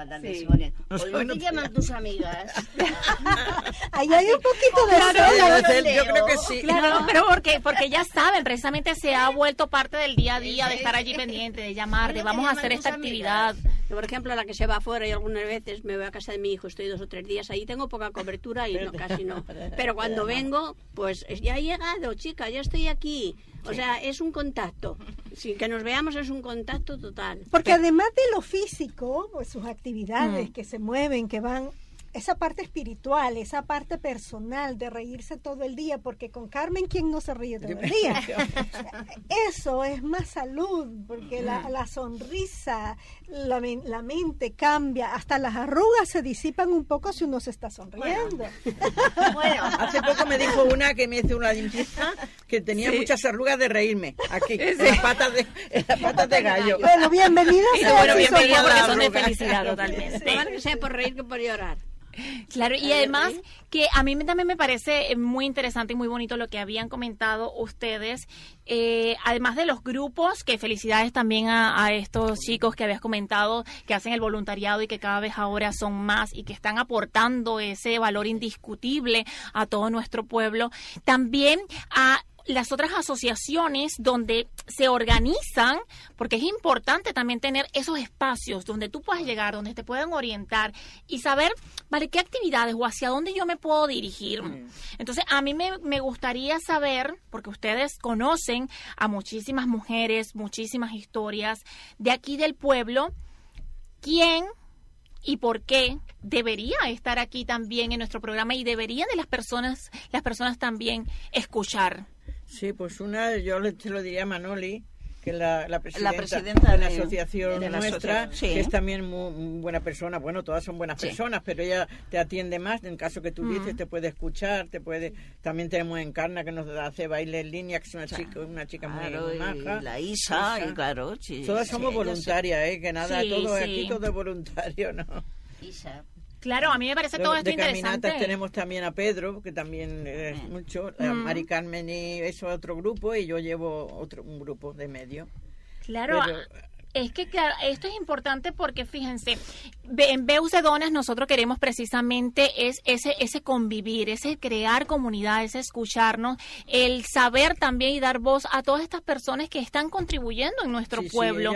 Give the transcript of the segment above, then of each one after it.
cantante de Simone. No ¿Por sabe, qué te llaman tus amigas? Ahí hay un poquito de yo creo que sí. Claro, pero porque ya saben, precisamente se ha vuelto parte del día a día de estar allí pendiente, de llamar, de vamos a hacer esta actividad. Yo, por ejemplo, la que se va afuera y algunas veces me voy a casa de mi hijo, estoy 2 o 3 días ahí, tengo poca cobertura y no, casi no. Pero cuando vengo, pues ya he llegado, chica, ya estoy aquí. O sea, es un contacto. Sin que nos veamos es un contacto total. Porque además de lo físico, pues sus actividades que se mueven, que van, esa parte espiritual, esa parte personal de reírse todo el día, porque con Carmen, ¿quién no se ríe todo el día? Eso es más salud, porque la sonrisa, la mente cambia, hasta las arrugas se disipan un poco si uno se está sonriendo. Bueno, hace poco me dijo una que me hizo una limpieza que tenía muchas arrugas de reírme, aquí, en las patas de gallo. Bueno, bienvenida. Bueno, bienvenida porque son de felicidad totalmente. Más que sea por reír que por llorar. Claro, y además que a mí también me parece muy interesante y muy bonito lo que habían comentado ustedes, además de los grupos, que felicidades también a estos chicos que habías comentado, que hacen el voluntariado y que cada vez ahora son más y que están aportando ese valor indiscutible a todo nuestro pueblo, también a las otras asociaciones donde se organizan, porque es importante también tener esos espacios donde tú puedas llegar, donde te puedan orientar y saber, vale, qué actividades o hacia dónde yo me puedo dirigir. Entonces, a mí me gustaría saber, porque ustedes conocen a muchísimas mujeres, muchísimas historias de aquí del pueblo, quién y por qué debería estar aquí también en nuestro programa y deberían de las personas también escuchar. Sí, pues yo te lo diría a Manoli, que es la presidenta de la asociación nuestra, sí. Que es también muy buena persona. Bueno, todas son buenas personas, pero ella te atiende más. En caso que tú dices, te puede escuchar, también tenemos a Encarna, que nos hace baile en línea, que es una chica muy maja. Y la Isa, y claro, sí. Todas somos voluntarias, que nada, aquí todo es voluntario, ¿no? Isa. Claro, a mí me parece todo esto interesante. De caminatas tenemos también a Pedro, que también es mucho, a Mari Carmen y eso, otro grupo, y yo llevo un grupo de medio. Claro, es que claro, esto es importante porque fíjense, en Veus de Donas nosotros queremos precisamente ese convivir, ese crear comunidad, ese escucharnos, el saber también y dar voz a todas estas personas que están contribuyendo en nuestro pueblo.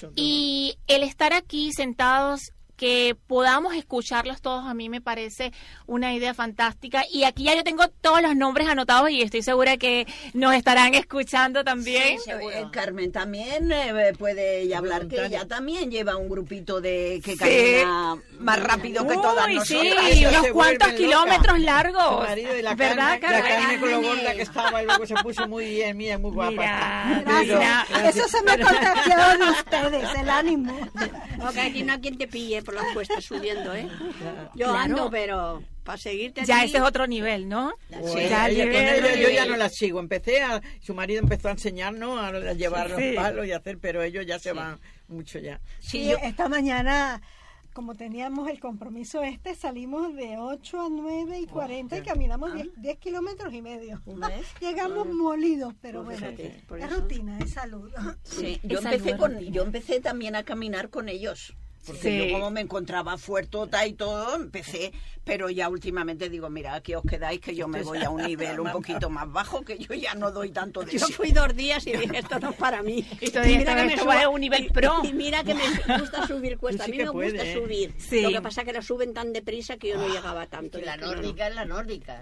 Y el estar aquí sentados, que podamos escucharlos todos, a mí me parece una idea fantástica. Y aquí ya yo tengo todos los nombres anotados y estoy segura que nos estarán escuchando también. Sí, Carmen también puede hablar, que ella también lleva un grupito que camina más rápido que todas nosotras. Sí, unos cuantos kilómetros largos. ¿Verdad, Carmen? La Carmen con lo gorda que estaba y luego se puso muy bien, mira, muy guapa. Gracias. Eso se me ha contagiado de ustedes, el ánimo. Ok, aquí no hay quien te pille por las cuestas subiendo, Yo ando, pero para seguirte ya aquí, ese es otro nivel, ¿no? Sí, yo ya no la sigo. Su marido empezó a enseñarnos a llevar los palos y hacer, pero ellos ya se van mucho ya. Sí, esta mañana, como teníamos el compromiso salimos de 8 a 9 y 40 y caminamos 10 kilómetros y medio. Llegamos molidos, pero bueno, es rutina, es salud. Sí, yo empecé también a caminar con ellos. Porque yo como me encontraba fuertota y todo, empecé, pero ya últimamente digo, mira, aquí os quedáis, que yo me voy a un nivel un poquito más bajo, que yo ya no doy tanto de Yo fui 2 días y dije, esto no es para mí. Y mira que me subo a un nivel pro. Y mira que me gusta subir cuesta. A mí me gusta subir. Sí. Lo que pasa es que la suben tan deprisa que yo no llegaba tanto. La nórdica es la nórdica.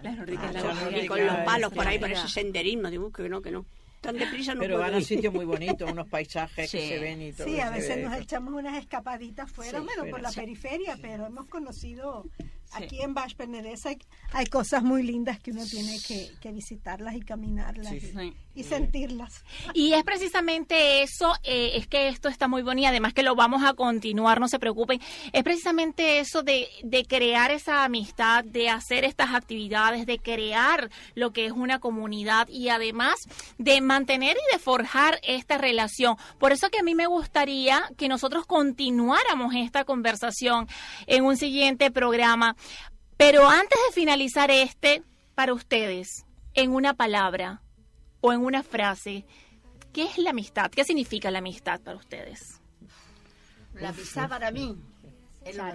Y con los palos por ahí, por ese senderismo, digo que no. Tan deprisa no pero puedo van a ir. sitios muy bonitos, unos paisajes que se ven y todo. Sí, a veces nos echamos unas escapaditas fuera, por la periferia, pero hemos conocido aquí en Baix Penedès hay cosas muy lindas que uno tiene que visitarlas y caminarlas y sentirlas. Y es precisamente eso, es que esto está muy bonito y además que lo vamos a continuar, no se preocupen, es precisamente eso de crear esa amistad, de hacer estas actividades, de crear lo que es una comunidad y además de mantener y de forjar esta relación. Por eso que a mí me gustaría que nosotros continuáramos esta conversación en un siguiente programa. Pero antes de finalizar para ustedes, en una palabra o en una frase, ¿qué es la amistad? ¿Qué significa la amistad para ustedes? La amistad para mí es